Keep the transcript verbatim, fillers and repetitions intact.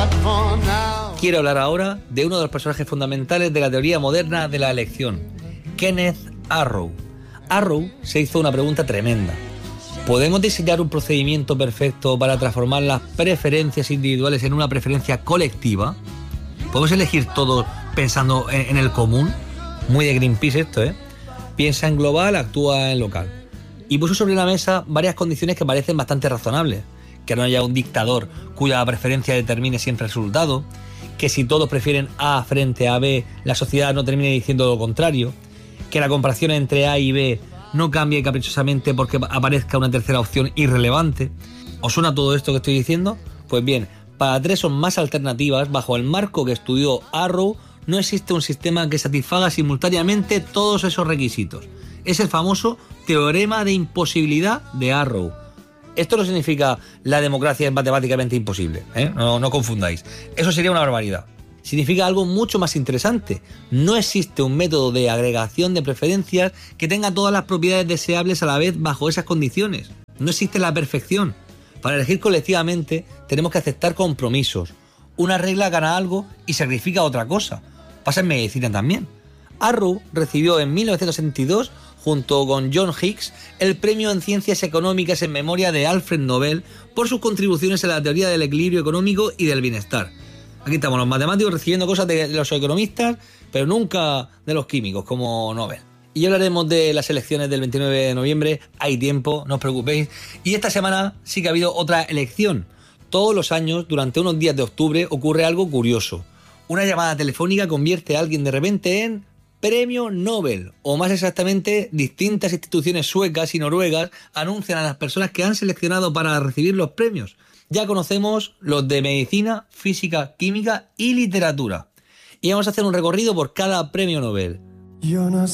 Quiero hablar ahora de uno de los personajes fundamentales de la teoría moderna de la elección, Kenneth Arrow. Arrow se hizo una pregunta tremenda. ¿Podemos diseñar un procedimiento perfecto para transformar las preferencias individuales en una preferencia colectiva? ¿Podemos elegir todos pensando en el común? Muy de Greenpeace esto, ¿eh? Piensa en global, actúa en local. Y puso sobre la mesa varias condiciones que parecen bastante razonables. Que no haya un dictador cuya preferencia determine siempre el resultado, que si todos prefieren A frente a B, la sociedad no termine diciendo lo contrario, que la comparación entre A y B no cambie caprichosamente porque aparezca una tercera opción irrelevante. ¿Os suena todo esto que estoy diciendo? Pues bien, para tres o más alternativas, bajo el marco que estudió Arrow, no existe un sistema que satisfaga simultáneamente todos esos requisitos. Es el famoso teorema de imposibilidad de Arrow. Esto no significa la democracia es matemáticamente imposible, ¿eh? No, no confundáis. Eso sería una barbaridad. Significa algo mucho más interesante. No existe un método de agregación de preferencias que tenga todas las propiedades deseables a la vez bajo esas condiciones. No existe la perfección. Para elegir colectivamente tenemos que aceptar compromisos. Una regla gana algo y sacrifica otra cosa. Pasa en medicina también. Arrow recibió en mil novecientos setenta y dos, junto con John Hicks, el premio en Ciencias Económicas en memoria de Alfred Nobel por sus contribuciones a la teoría del equilibrio económico y del bienestar. Aquí estamos los matemáticos recibiendo cosas de los economistas, pero nunca de los químicos, como Nobel. Y ya hablaremos de las elecciones del veintinueve de noviembre, hay tiempo, no os preocupéis. Y esta semana sí que ha habido otra elección. Todos los años, durante unos días de octubre, ocurre algo curioso. Una llamada telefónica convierte a alguien de repente en Premio Nobel, o más exactamente, distintas instituciones suecas y noruegas anuncian a las personas que han seleccionado para recibir los premios. Ya conocemos los de medicina, física, química y literatura. Y vamos a hacer un recorrido por cada premio Nobel. Yo no